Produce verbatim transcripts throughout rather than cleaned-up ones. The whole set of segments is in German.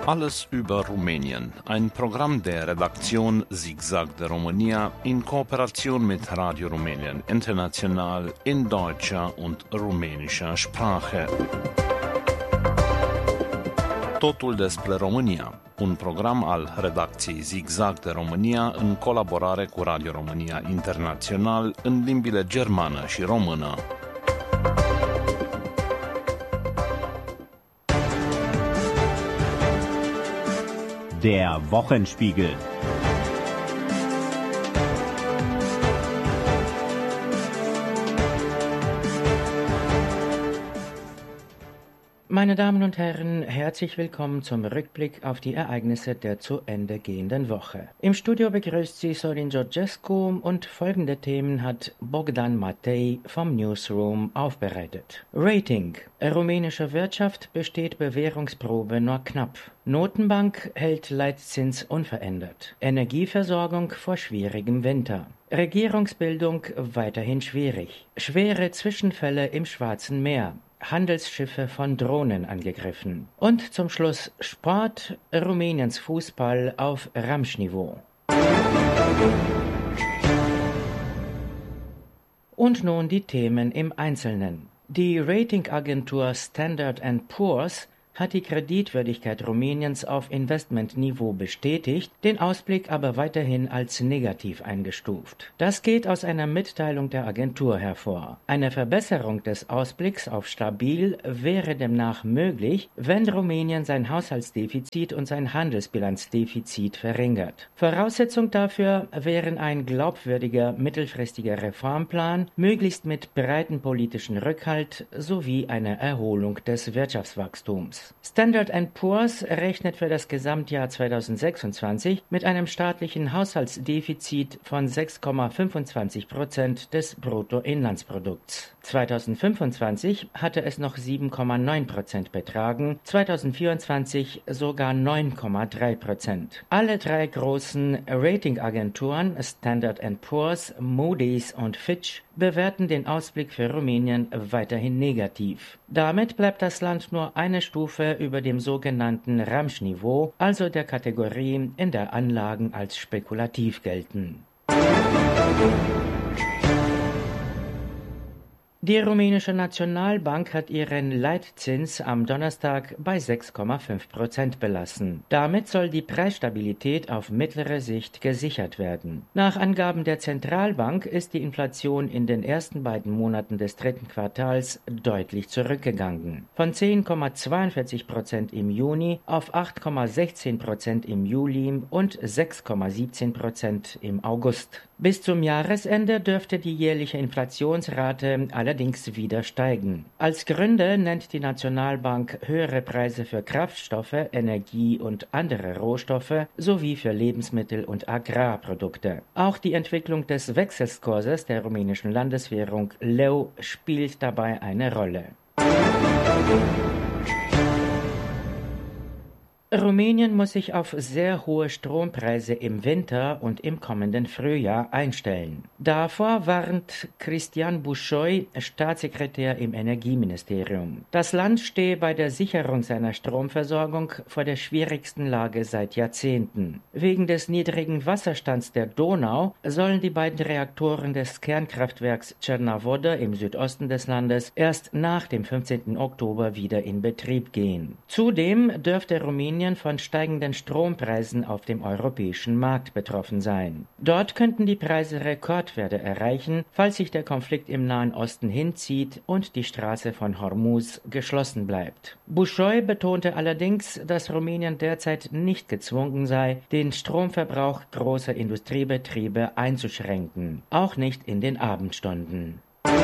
Alles über Rumänien, ein Programm der Redaktion Zigzag de România in Kooperation mit Radio Rumänien International in deutscher und rumänischer Sprache. Totul despre România, un program al redacției Zigzag de România în colaborare cu Radio România International în limbile germană și română. Der Wochenspiegel. Meine Damen und Herren, herzlich willkommen zum Rückblick auf die Ereignisse der zu Ende gehenden Woche. Im Studio begrüßt Sie Sorin Georgescu und folgende Themen hat Bogdan Matei vom Newsroom aufbereitet. Rating. Rumänische Wirtschaft besteht Bewährungsprobe nur knapp. Notenbank hält Leitzins unverändert. Energieversorgung vor schwierigem Winter. Regierungsbildung weiterhin schwierig. Schwere Zwischenfälle im Schwarzen Meer. Handelsschiffe von Drohnen angegriffen. Und zum Schluss Sport, Rumäniens Fußball auf Ramschniveau. Und nun die Themen im Einzelnen. Die Ratingagentur Standard and Poor's hat die Kreditwürdigkeit Rumäniens auf Investmentniveau bestätigt, den Ausblick aber weiterhin als negativ eingestuft. Das geht aus einer Mitteilung der Agentur hervor. Eine Verbesserung des Ausblicks auf stabil wäre demnach möglich, wenn Rumänien sein Haushaltsdefizit und sein Handelsbilanzdefizit verringert. Voraussetzung dafür wären ein glaubwürdiger mittelfristiger Reformplan, möglichst mit breiten politischen Rückhalt sowie eine Erholung des Wirtschaftswachstums. Standard and Poor's rechnet für das Gesamtjahr zweitausendsechsundzwanzig mit einem staatlichen Haushaltsdefizit von sechs Komma fünfundzwanzig Prozent des Bruttoinlandsprodukts. zweitausendfünfundzwanzig hatte es noch sieben Komma neun Prozent betragen, zweitausendvierundzwanzig sogar neun Komma drei Prozent. Alle drei großen Ratingagenturen Standard and Poor's, Moody's und Fitch bewerten den Ausblick für Rumänien weiterhin negativ. Damit bleibt das Land nur eine Stufe über dem sogenannten Ramschniveau, also der Kategorie, in der Anlagen als spekulativ gelten. Die rumänische Nationalbank hat ihren Leitzins am Donnerstag bei sechs Komma fünf Prozent belassen. Damit soll die Preisstabilität auf mittlere Sicht gesichert werden. Nach Angaben der Zentralbank ist die Inflation in den ersten beiden Monaten des dritten Quartals deutlich zurückgegangen. Von zehn Komma zweiundvierzig Prozent im Juni auf acht Komma sechzehn Prozent im Juli und sechs Komma siebzehn Prozent im August. Bis zum Jahresende dürfte die jährliche Inflationsrate allerdings wieder steigen. Als Gründe nennt die Nationalbank höhere Preise für Kraftstoffe, Energie und andere Rohstoffe sowie für Lebensmittel und Agrarprodukte. Auch die Entwicklung des Wechselkurses der rumänischen Landeswährung Leu spielt dabei eine Rolle. Rumänien muss sich auf sehr hohe Strompreise im Winter und im kommenden Frühjahr einstellen. Davor warnt Cristian Bușoi, Staatssekretär im Energieministerium. Das Land stehe bei der Sicherung seiner Stromversorgung vor der schwierigsten Lage seit Jahrzehnten. Wegen des niedrigen Wasserstands der Donau sollen die beiden Reaktoren des Kernkraftwerks Cernavodă im Südosten des Landes erst nach dem fünfzehnten Oktober wieder in Betrieb gehen. Zudem dürfte Rumänien von steigenden Strompreisen auf dem europäischen Markt betroffen sein. Dort könnten die Preise Rekordwerte erreichen, falls sich der Konflikt im Nahen Osten hinzieht und die Straße von Hormuz geschlossen bleibt. Bușoi betonte allerdings, dass Rumänien derzeit nicht gezwungen sei, den Stromverbrauch großer Industriebetriebe einzuschränken, auch nicht in den Abendstunden.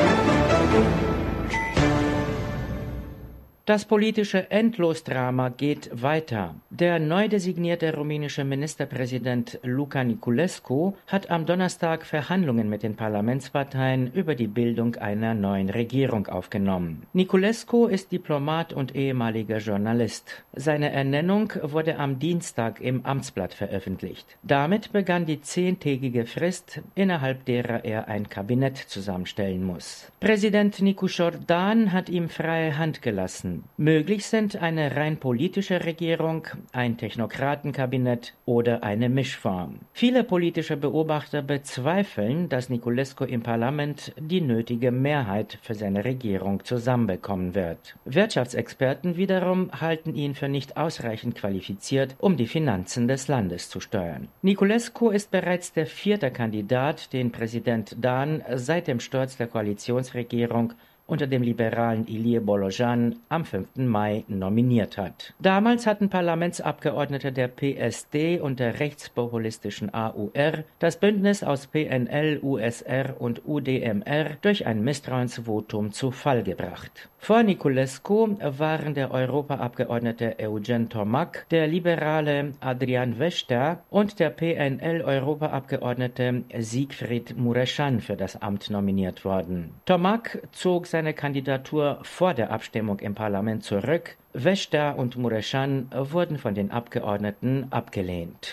Das politische Endlosdrama geht weiter. Der neu designierte rumänische Ministerpräsident Luca Niculescu hat am Donnerstag Verhandlungen mit den Parlamentsparteien über die Bildung einer neuen Regierung aufgenommen. Niculescu ist Diplomat und ehemaliger Journalist. Seine Ernennung wurde am Dienstag im Amtsblatt veröffentlicht. Damit begann die zehntägige Frist, innerhalb derer er ein Kabinett zusammenstellen muss. Präsident Nicu Jordan hat ihm freie Hand gelassen. werden. Möglich sind eine rein politische Regierung, ein Technokratenkabinett oder eine Mischform. Viele politische Beobachter bezweifeln, dass Niculescu im Parlament die nötige Mehrheit für seine Regierung zusammenbekommen wird. Wirtschaftsexperten wiederum halten ihn für nicht ausreichend qualifiziert, um die Finanzen des Landes zu steuern. Niculescu ist bereits der vierte Kandidat, den Präsident Dan seit dem Sturz der Koalitionsregierung unter dem liberalen Ilie Bolojan am fünften Mai nominiert hat. Damals hatten Parlamentsabgeordnete der P S D und der rechtspopulistischen A U R das Bündnis aus P N L, U S R und U D M R durch ein Misstrauensvotum zu Fall gebracht. Vor Niculescu waren der Europaabgeordnete Eugen Tomac, der liberale Adrian Vesta und der P N L-Europaabgeordnete Siegfried Mureșan für das Amt nominiert worden. Tomac zog seine seine Kandidatur vor der Abstimmung im Parlament zurück. Vesta und Mureșan wurden von den Abgeordneten abgelehnt.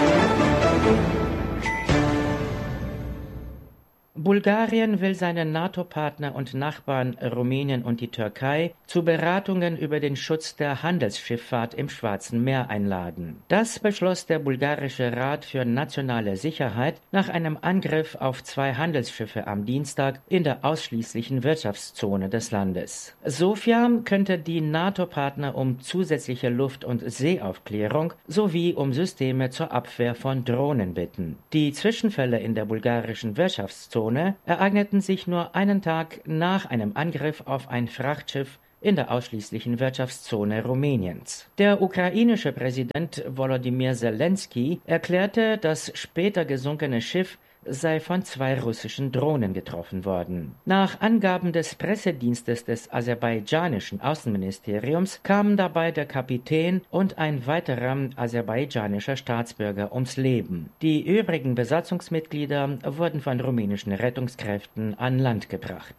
Bulgarien will seine NATO-Partner und Nachbarn Rumänien und die Türkei zu Beratungen über den Schutz der Handelsschifffahrt im Schwarzen Meer einladen. Das beschloss der bulgarische Rat für nationale Sicherheit nach einem Angriff auf zwei Handelsschiffe am Dienstag in der ausschließlichen Wirtschaftszone des Landes. Sofia könnte die NATO-Partner um zusätzliche Luft- und Seeaufklärung sowie um Systeme zur Abwehr von Drohnen bitten. Die Zwischenfälle in der bulgarischen Wirtschaftszone ereigneten sich nur einen Tag nach einem Angriff auf ein Frachtschiff in der ausschließlichen Wirtschaftszone Rumäniens. Der ukrainische Präsident Volodymyr Zelensky erklärte, das später gesunkene Schiff sei von zwei russischen Drohnen getroffen worden. Nach Angaben des Pressedienstes des aserbaidschanischen Außenministeriums kamen dabei der Kapitän und ein weiterer aserbaidschanischer Staatsbürger ums Leben. Die übrigen Besatzungsmitglieder wurden von rumänischen Rettungskräften an Land gebracht.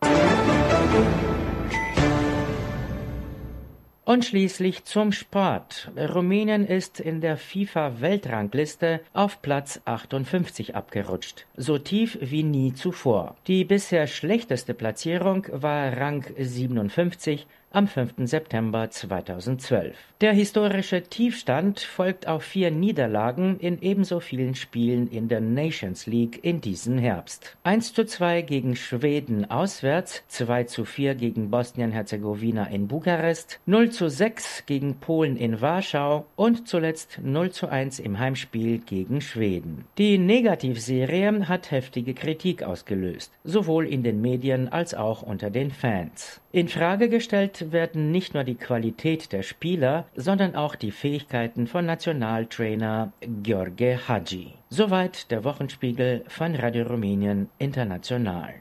Und schließlich zum Sport. Rumänien ist in der FIFA-Weltrangliste auf Platz achtundfünfzig abgerutscht, so tief wie nie zuvor. Die bisher schlechteste Platzierung war Rang siebenundfünfzig am fünften September zweitausendzwölf. Der historische Tiefstand folgt auf vier Niederlagen in ebenso vielen Spielen in der Nations League in diesem Herbst. eins zu zwei gegen Schweden auswärts, zwei zu vier gegen Bosnien-Herzegowina in Bukarest, null zu sechs gegen Polen in Warschau und zuletzt null zu eins im Heimspiel gegen Schweden. Die Negativserie hat heftige Kritik ausgelöst, sowohl in den Medien als auch unter den Fans. In Frage gestellt werden nicht nur die Qualität der Spieler, sondern auch die Fähigkeiten von Nationaltrainer Gheorghe Hagi. Soweit der Wochenspiegel von Radio Rumänien International.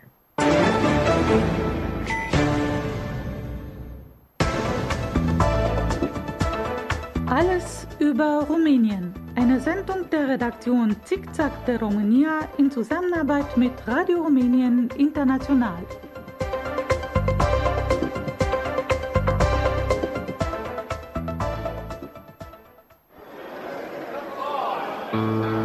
Alles über Rumänien. Eine Sendung der Redaktion Zickzack der Romania in Zusammenarbeit mit Radio Rumänien International.